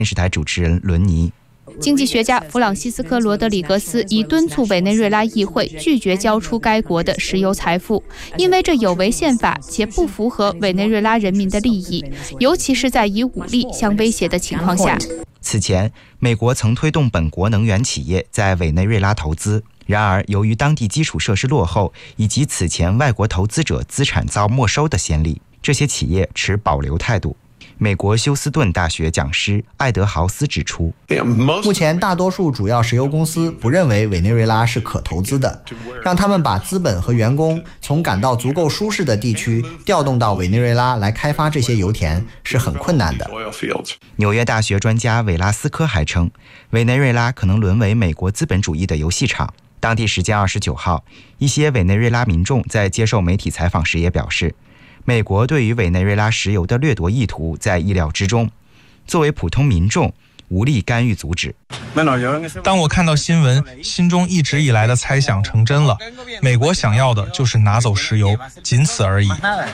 电视台主持人伦尼。 经济学家弗朗西斯科·罗德里格斯已敦促委内瑞拉议会拒绝交出该国的石油财富，因为这有违宪法且不符合委内瑞拉人民的利益，尤其是在以武力相威胁的情况下。 此前，美国曾推动本国能源企业在委内瑞拉投资，然而由于当地基础设施落后，以及此前外国投资者资产遭没收的先例，这些企业持保留态度。美国休斯顿大学讲师艾德豪斯指出， 目前大多数主要石油公司不认为委内瑞拉是可投资的，让他们把资本和员工从感到足够舒适的地区调动到委内瑞拉来开发这些油田是很困难的。 纽约大学专家韦拉斯科还称，委内瑞拉可能沦为美国资本主义的游戏场。当地时间29号，一些委内瑞拉民众在接受媒体采访时也表示，美国对于委内瑞拉石油的掠夺意图在意料之中，作为普通民众无力干预阻止。 当我看到新闻，心中一直以来的猜想成真了，美国想要的就是拿走石油，仅此而已。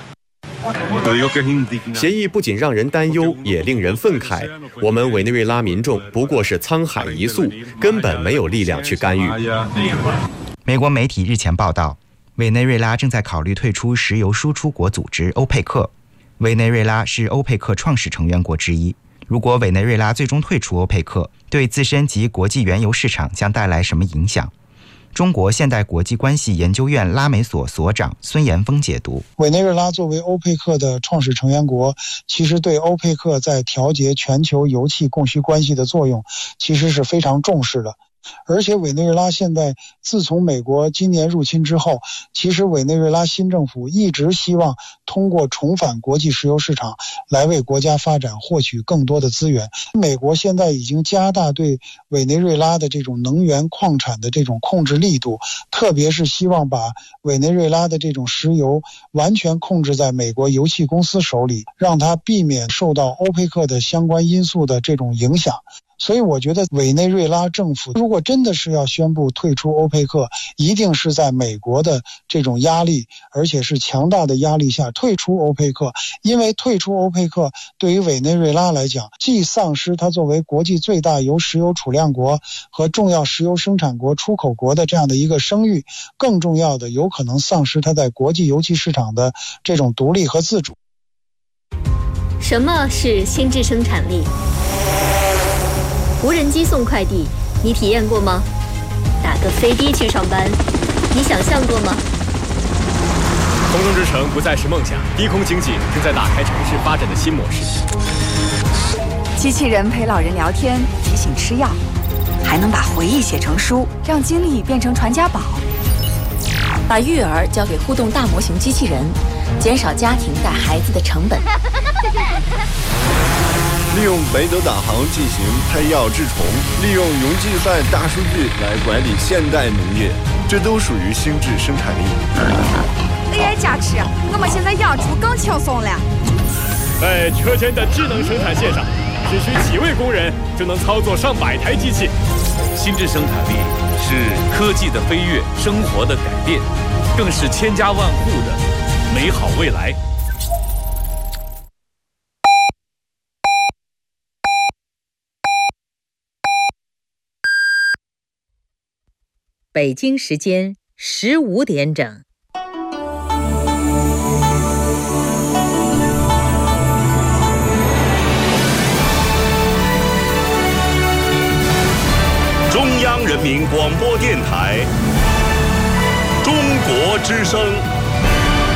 协议不仅让人担忧，也令人愤慨。我们委内瑞拉民众不过是沧海一粟，根本没有力量去干预。 美国媒体日前报道，委内瑞拉正在考虑退出石油输出国组织欧佩克。委内瑞拉是欧佩克创始成员国之一。如果委内瑞拉最终退出欧佩克，对自身及国际原油市场将带来什么影响？中国现代国际关系研究院拉美所所长孙延峰解读， 委内瑞拉作为欧佩克的创始成员国，其实对欧佩克在调节全球油气供需关系的作用其实是非常重视的。而且委内瑞拉现在自从美国今年入侵之后，其实委内瑞拉新政府一直希望通过重返国际石油市场来为国家发展获取更多的资源。美国现在已经加大对委内瑞拉的这种能源矿产的这种控制力度，特别是希望把委内瑞拉的这种石油完全控制在美国油气公司手里，让它避免受到欧佩克的相关因素的这种影响。所以我觉得委内瑞拉政府如果真的是要宣布退出欧佩克，一定是在美国的这种压力，而且是强大的压力下退出欧佩克。因为退出欧佩克对于委内瑞拉来讲，既丧失它作为国际最大石油储量国和重要石油生产国出口国的这样的一个声誉，更重要的有可能丧失它在国际油气市场的这种独立和自主。 什么是心智生产力？无人机送快递，你体验过吗？打个飞的去上班，你想象过吗？ 空中之城不再是梦想，低空经济正在打开城市发展的新模式。 机器人陪老人聊天，提醒吃药，还能把回忆写成书，让经历变成传家宝。 把育儿交给互动大模型机器人，减少家庭带孩子的成本。 利用梅德导航进行配药治虫，利用云计算大数据来管理现代农业，这都属于心智生产力。 AI 加持，我们现在养猪更轻松了。 在车间的智能生产线上，只需几位工人就能操作上百台机器。 心智生产力是科技的飞跃，生活的改变，更是千家万户的美好未来。 北京时间15点整。 中央人民广播电台，中国之声。